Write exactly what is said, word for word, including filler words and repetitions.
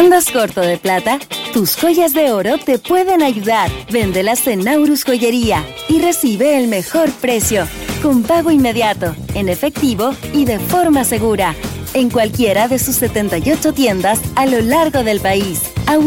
¿Andas corto de plata? Tus joyas de oro te pueden ayudar. Véndelas en Naurus Joyería y recibe el mejor precio, con pago inmediato, en efectivo y de forma segura, en cualquiera de sus setenta y ocho tiendas a lo largo del país.